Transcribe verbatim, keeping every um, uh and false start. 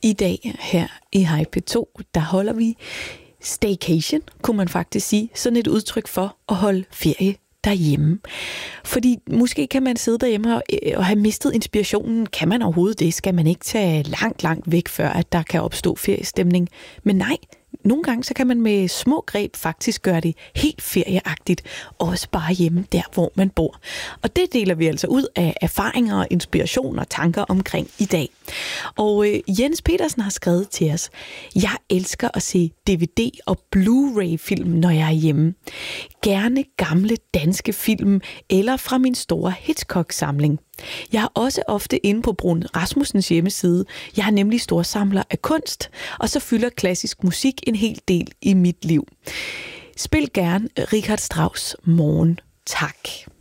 I dag her i Hej P to, der holder vi staycation, kunne man faktisk sige. Sådan et udtryk for at holde ferie derhjemme. Fordi måske kan man sidde derhjemme og, og have mistet inspirationen. Kan man overhovedet det? Skal man ikke tage langt, langt væk, før at der kan opstå feriestemning? Men nej, nogle gange så kan man med små greb faktisk gøre det helt ferieagtigt, også bare hjemme der, hvor man bor. Og det deler vi altså ud af erfaringer og inspiration og tanker omkring i dag. Og øh, Jens Petersen har skrevet til os: jeg elsker at se D V D og Blu-ray-film, når jeg er hjemme. Gerne gamle danske film eller fra min store Hitchcock-samling. Jeg er også ofte inde på Brun Rasmussens hjemmeside. Jeg er nemlig storsamler af kunst, og så fylder klassisk musik en hel del i mit liv. Spil gerne Richard Strauss Morgen. Tak.